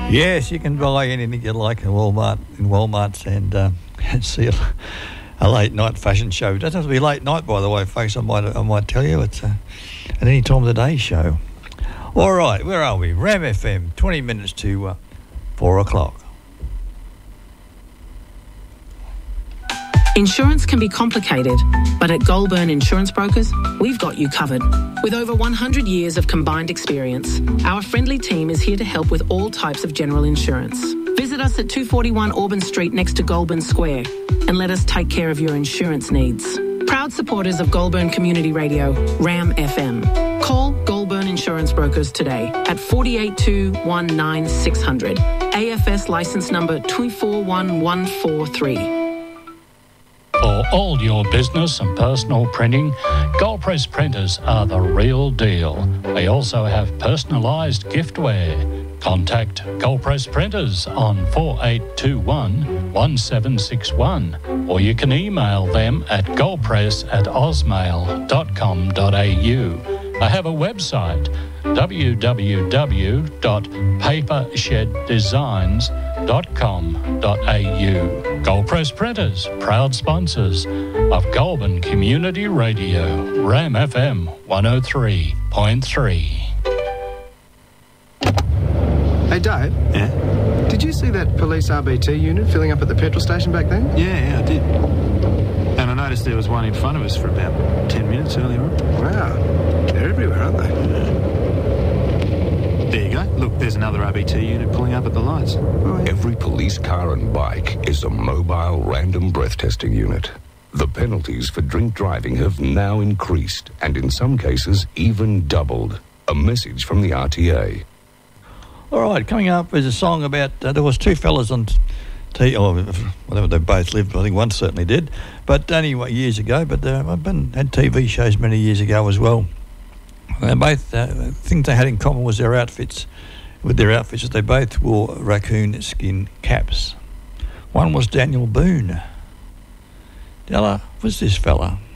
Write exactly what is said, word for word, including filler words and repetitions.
Yes, you can buy anything you like in Walmart, in Walmarts, and, uh, and see a, a late night fashion show. It doesn't have to be late night, by the way, folks. I might, I might tell you, it's a, at any time of the day show. All right, where are we? Ram F M, twenty minutes to uh, four o'clock. Insurance can be complicated, but at Goulburn Insurance Brokers, we've got you covered. With over one hundred years of combined experience, our friendly team is here to help with all types of general insurance. Visit us at two forty-one Auburn Street next to Goulburn Square and let us take care of your insurance needs. Proud supporters of Goulburn Community Radio, Ram F M. Call Goulburn Insurance Brokers today at four eight two, one nine six zero zero. A F S licence number two four one one four three. For all your business and personal printing, Gold Press printers are the real deal. They also have personalised giftware. Contact Gold Press Printers on four eight two one, one seven six one, or you can email them at goldpress at ausmail dot com dot a u. They have a website, w w w dot paper shed designs dot com dot a u. Gold Press Printers, proud sponsors of Goulburn Community Radio, Ram F M one oh three point three. Hey, Dave. Yeah? Did you see that police R B T unit filling up at the petrol station back then? Yeah, yeah, I did. And I noticed there was one in front of us for about ten minutes earlier on. Wow. They're everywhere, aren't they? There you go. Look, there's another R B T unit pulling up at the lights. Oh, yeah. Every police car and bike is a mobile random breath testing unit. The penalties for drink driving have now increased and in some cases even doubled. A message from the R T A. All right, coming up is a song about, uh, there was two fellas on T, or whatever they both lived, I think one certainly did, but anyway, years ago, but uh, I've been, had T V shows many years ago as well. They both, uh, things they had in common was their outfits. With their outfits, they both wore raccoon skin caps. One was Daniel Boone. The other was this fella.